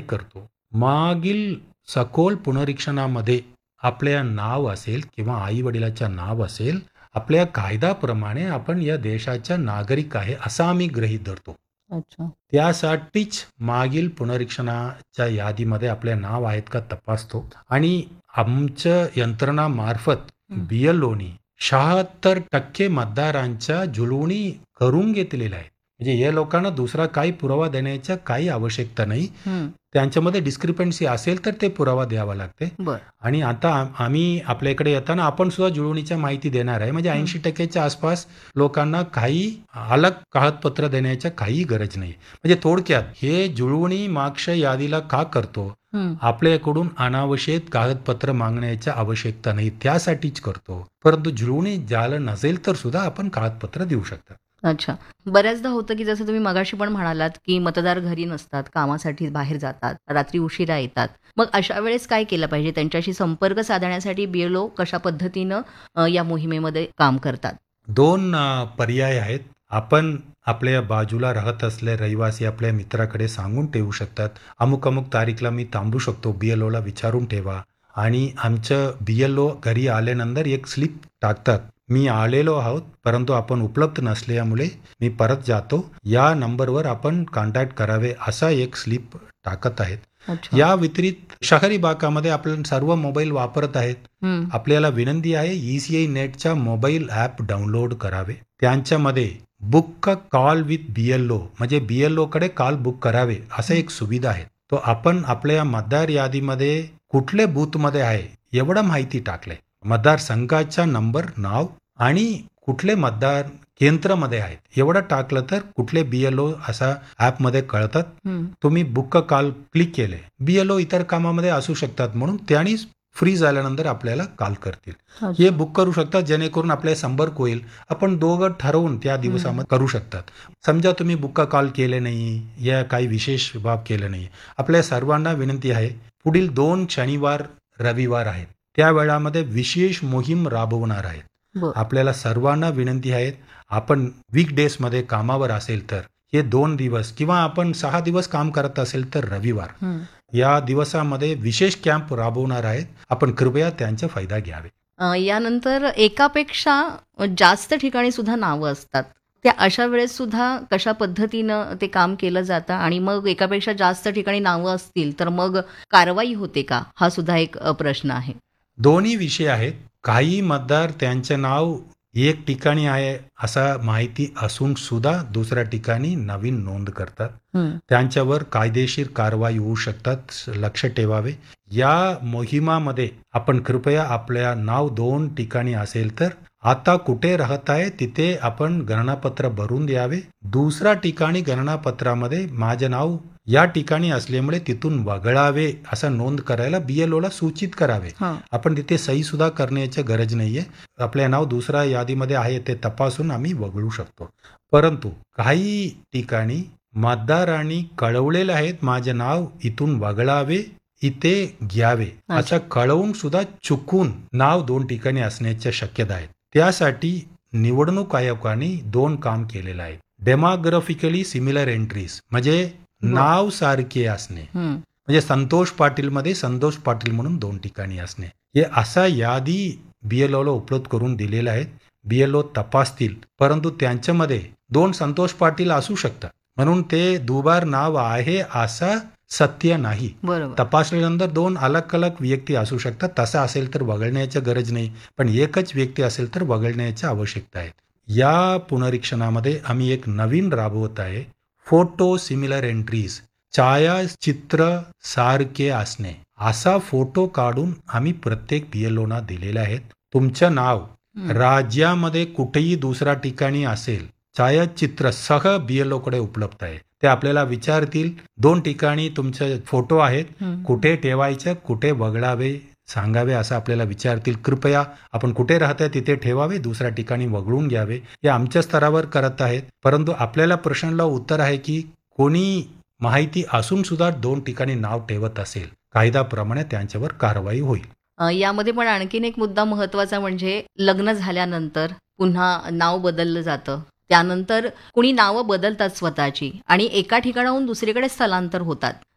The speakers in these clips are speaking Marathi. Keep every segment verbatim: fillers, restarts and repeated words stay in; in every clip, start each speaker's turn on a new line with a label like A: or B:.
A: करतो, मागील सखोल पुनरीक्षणामध्ये आपल्या नाव असेल किंवा आई वडिलाच्या नाव असेल, आपल्या कायद्याप्रमाणे आपण या देशाच्या नागरिक आहे असं आम्ही गृहीत धरतो.
B: अच्छा.
A: त्यासाठीच मागील पुनरीक्षणाच्या यादीमध्ये आपले नाव आहेत का तपासतो आणि आमच्या यंत्रणामार्फत
B: हं.
A: बीएलओनी शहात्तर टक्के मतदारांच्या जुळवणी करून घेतलेल्या आहेत. म्हणजे या लोकांना दुसरा काही पुरावा देण्याच्या काही आवश्यकता नाही.
B: हं.
A: त्यांच्यामध्ये डिस्क्रिपन्सी असेल तर ते पुरावा द्यावा लागते.
B: बरं.
A: आणि आता आम- आम्ही आपल्याकडे येताना आपण सुद्धा जुळवणीच्या माहिती देणार आहे. म्हणजे
B: हं.
A: ऐंशी टक्क्याच्या आसपास लोकांना काही अलग कागदपत्र देण्याच्या काही गरज नाही. म्हणजे थोडक्यात हे जुळवणी मागच्या यादीला का करतो,
B: हं.
A: आपल्याकडून अनावश्यक कागदपत्र मागण्याची आवश्यकता नाही, त्यासाठीच करतो. परंतु जुळवणी ज्याला नसेल तर सुद्धा आपण कागदपत्र देऊ शकतात.
B: अच्छा. बऱ्याचदा होतं की जसं तुम्ही मगाशी पण म्हणालात की मतदार घरी नसतात, कामासाठी बाहेर जातात, रात्री उशिरा येतात. मग अशा वेळेस काय केलं पाहिजे? त्यांच्याशी संपर्क साधण्यासाठी बीएलओ कशा पद्धतीनं अ, या मोहिमेमध्ये काम करतात?
A: दोन अ, पर्याय आहेत. आपण आपल्या बाजूला राहत असले रहिवासी आपल्या मित्राकडे सांगून ठेवू शकतात. अमुक अमुक तारीखला मी थांबू शकतो, बीएलओला विचारून ठेवा. आणि आमचं बीएलओ घरी आल्यानंतर एक स्लिप टाकतात, मी आलेलो आहोत परंतु आपण उपलब्ध नसल्यामुळे मी परत जातो, या नंबरवर आपण कॉन्टॅक्ट करावे, असा एक स्लिप टाकत आहेत.
B: अच्छा.
A: या व्यतिरिक्त शहरी भागामध्ये आपण सर्व मोबाईल वापरत आहेत.
B: हं.
A: आपल्याला विनंती आहे, ईसीआय नेटचा मोबाईल ॲप डाउनलोड करावे. त्यांच्यामध्ये बुक कॉल विथ बीएलओ म्हणजे बीएलओ कडे कॉल बुक करावे असं एक सुविधा आहे. तो आपण आपल्या मतदार यादीमध्ये कुठले बूथमध्ये आहे एवढं माहिती टाकलंय. मतदारसंघाचा नंबर, नाव आणि कुठले मतदार केंद्रामध्ये आहेत एवढं टाकलं तर कुठले बीएलओ असा ॲपमध्ये कळतात.
B: हं.
A: तुम्ही बुक कॉल क्लिक केले, बीएलओ इतर कामामध्ये असू शकतात म्हणून त्यांनी फ्री झाल्यानंतर आपल्याला कॉल करतील.
B: अच्छा.
A: हे बुक करू शकतात जेणेकरून आपले संपर्क होईल. आपण दोघं ठरवून त्या दिवसामध्ये करू शकतात. समजा तुम्ही बुक कॉल केले नाही या काही विशेष बाब केलं नाही, आपल्या सर्वांना विनंती आहे, पुढील दोन शनिवार रविवार आहेत त्या वेळामध्ये विशेष मोहीम राबवणार आहेत.
B: बरं.
A: आपल्याला सर्वांना विनंती आहे, आपण वीकडेजमध्ये कामावर असेल तर हे दोन दिवस किंवा आपण सहा दिवस काम करत असेल तर रविवार
B: हं.
A: या दिवसामध्ये विशेष कॅम्प राबवणार आहेत. आपण कृपया त्यांचा फायदा घ्यावे.
B: अ, यानंतर एकापेक्षा जास्त ठिकाणी सुद्धा नावं असतात. त्या अशा वेळेस सुद्धा कशा पद्धतीनं ते काम केलं जातं आणि मग एकापेक्षा जास्त ठिकाणी नावं असतील तर मग कारवाई होते का? हा सुद्धा एक अ, प्रश्न आहे.
A: दोन्ही विषय आहेत. काही मतदार त्यांचे नाव एक ठिकाणी आहे असा माहिती असून सुद्धा दुसऱ्या ठिकाणी नवीन नोंद करतात.
B: हं.
A: त्यांच्यावर कायदेशीर कारवाई होऊ शकतात, लक्ष ठेवावे. या मोहिमामध्ये आपण कृपया आपल्या नाव दोन ठिकाणी असेल तर आता कुठे राहत आहे तिथे आपण गणनापत्र भरून द्यावे. दुसऱ्या ठिकाणी गणनापत्रामध्ये माझे नाव या ठिकाणी असल्यामुळे तिथून वगळावे असं नोंद करायला बीएलओला सूचित करावे.
B: हां.
A: आपण तिथे सही सुद्धा करण्याची गरज नाहीये. आपले नाव दुसऱ्या यादीमध्ये आहे ते तपासून आम्ही वगळू शकतो. परंतु काही ठिकाणी मतदारांनी कळवलेले आहेत, माझे नाव इथून वगळावे, इथे घ्यावे असं कळवून सुद्धा चुकून नाव दोन ठिकाणी असण्याच्या शक्यता आहेत. त्यासाठी निवडणूक आयोगाने दोन काम केलेलं आहे. डेमोग्राफिकली सिमिलर एंट्रीज म्हणजे नाव सारखे असणे.
B: हं.
A: म्हणजे संतोष पाटील मध्ये संतोष पाटील म्हणून दोन ठिकाणी असणे, हे असा यादी बीएलओला उपलब्ध करून दिलेल्या आहेत. बीएलओ तपासतील परंतु त्यांच्यामध्ये दोन संतोष पाटील असू शकतात म्हणून ते दुबार नाव आहे असं सत्य नाही.
B: बरोबर.
A: तपासल्यानंतर दोन अलग अलग व्यक्ती असू शकतात. तसं असेल तर वगळण्याची गरज नाही, पण एकच व्यक्ती असेल तर वगळण्याची आवश्यकता आहे. या पुनरीक्षणामध्ये आम्ही एक नवीन राबवत आहे, फोटो सिमिलर एंट्रीज. छायाचित्र सारखे असणे असा फोटो काढून आम्ही प्रत्येक बीएलओना दिलेले आहेत. तुमचं नाव
B: हं.
A: राज्यामध्ये कुठेही दुसऱ्या ठिकाणी असेल, छायाचित्र सह बीएलओ कडे उपलब्ध आहे. ते आपल्याला विचारतील, दोन ठिकाणी तुमचे फोटो आहेत,
B: हं.
A: कुठे ठेवायचं, कुठे वगळावे सांगावे असं आपल्याला विचारतील. कृपया आपण कुठे राहताय तिथे ठेवावे, दुसऱ्या ठिकाणी वगळून घ्यावे. हे आमच्या स्तरावर करत आहेत. परंतु आपल्याला प्रश्नाला उत्तर आहे की कोणी माहिती असून सुद्धा दोन ठिकाणी नाव ठेवत असेल, कायद्याप्रमाणे त्यांच्यावर कारवाई होईल.
B: अ, यामध्ये पण आणखीन एक मुद्दा महत्त्वाचा म्हणजे लग्न झाल्यानंतर पुन्हा नाव बदललं जातं. त्यानंतर कुणी नावं बदलतात स्वतःची आणि एका ठिकाणाहून दुसरीकडे स्थलांतर होतात.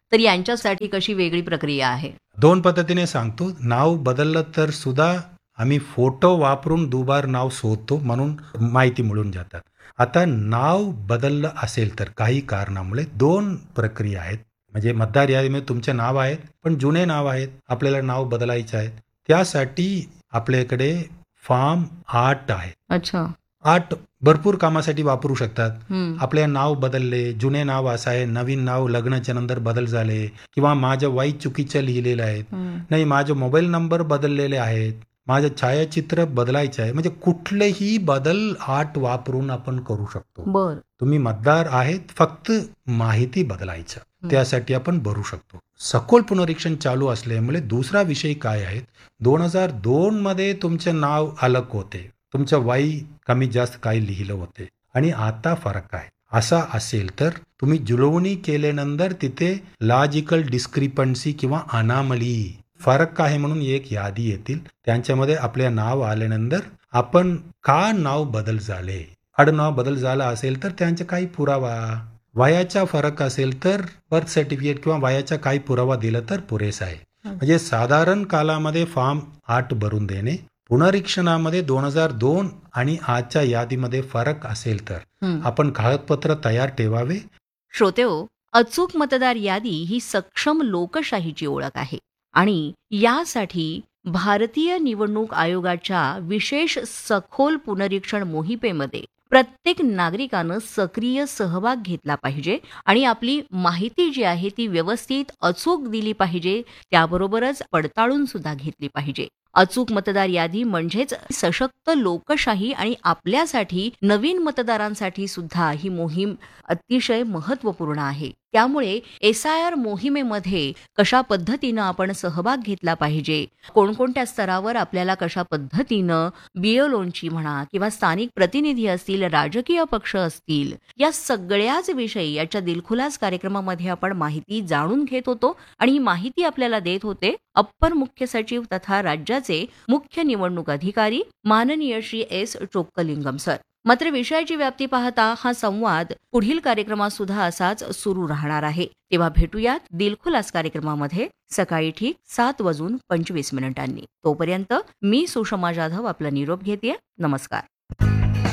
B: तर यांच्यासाठी कशी वेगळी प्रक्रिया आहे?
A: दोन पद्धतीने सांगतो. नाव बदललं तर सुद्धा आम्ही फोटो वापरून दुबार नाव शोधतो, म्हणून माहिती मिळून जातात. आता नाव बदललं असेल तर काही कारणामुळे दोन प्रक्रिया आहेत. म्हणजे मतदार यादीमध्ये तुमचे नाव आहेत, पण जुने नाव आहेत, आपल्याला नाव बदलायचे आहेत. त्यासाठी आपल्याकडे फॉर्म आठ आहे.
B: अच्छा.
A: आठ भरपूर कामासाठी वापरू शकतात.
B: हं.
A: आपले नाव बदलले, जुने नाव असं आहे, नवीन नाव लग्नाच्या नंतर बदल झाले, किंवा माझं वय चुकीचं लिहिलेलं आहे,
B: हं.
A: नाही माझे मोबाईल नंबर बदललेले आहेत, माझं छायाचित्र बदलायचं आहे, म्हणजे कुठलेही बदल आठ वापरून आपण करू शकतो.
B: बर.
A: तुम्ही मतदार आहेत, फक्त माहिती बदलायचं,
B: हं.
A: त्यासाठी आपण भरू शकतो. सखोल पुनरीक्षण चालू असल्यामुळे दुसरा विषय काय आहे, दोन हजार दोन मध्ये तुमचे नाव अलग होते, तुमचं वय कमी जास्त काही लिहिलं होते, आणि आता फरक आहे. असा असेल तर तुम्ही जुळवणी केल्यानंतर तिथे लॉजिकल डिस्क्रिपन्सी किंवा अनामली फरक आहे म्हणून एक यादी येतील. त्यांच्यामध्ये आपले नाव आल्यानंतर आपण का नाव बदल झाले, आडनाव बदल झाला असेल तर त्यांचा काही पुरावा, वयाचा फरक असेल तर बर्थ सर्टिफिकेट किंवा वयाचा काही पुरावा दिला तर पुरेसा आहे. म्हणजे साधारण कालामध्ये फॉर्म आठ भरून देणे. पुनरीक्षणामध्ये दोन हजार दोन आणि आजच्या यादीमध्ये फरक असेल तर
B: हं.
A: आपण कागदपत्र तयार ठेवावे.
B: श्रोतेहो, अचूक मतदार यादी ही सक्षम लोकशाहीची ओळख आहे आणि यासाठी भारतीय निवडणूक आयोगाच्या विशेष सखोल पुनरीक्षण मोहिमेमध्ये प्रत्येक नागरिकानं सक्रिय सहभाग घेतला पाहिजे आणि आपली माहिती जी आहे ती व्यवस्थित अचूक दिली पाहिजे, त्याबरोबरच पडताळून सुद्धा घेतली पाहिजे. अचूक मतदार यादी म्हणजेच सशक्त लोकशाही आणि आपल्यासाठी नवीन मतदारांसाठी सुद्धा ही मोहीम अतिशय महत्त्वपूर्ण आहे. त्यामुळे एस आय आर मोहिमेमध्ये कशा पद्धतीनं आपण सहभाग घेतला पाहिजे, कोणकोणत्या स्तरावर आपल्याला कशा पद्धतीनं बीएलओंची म्हणा किंवा स्थानिक प्रतिनिधी असतील, राजकीय पक्ष असतील, या सगळ्याच विषयी याच्या दिलखुलास कार्यक्रमामध्ये आपण माहिती जाणून घेत होतो आणि ही माहिती आपल्याला देत होते अप्पर मुख्य सचिव तथा राज्याचे मुख्य निवडणूक अधिकारी माननीय श्री एस चोक्कलिंगम सर. मात्र विषयाची व्याप्ती पाहता हा संवाद पुढील कार्यक्रमात सुद्धा असाच सुरू राहणार आहे. तेव्हा भेटूयात दिलखुलास कार्यक्रमामध्ये सकाळी ठीक सात वाजून पंचवीस मिनिटांनी. तोपर्यंत मी सुषमा जाधव आपला निरोप घेते. नमस्कार.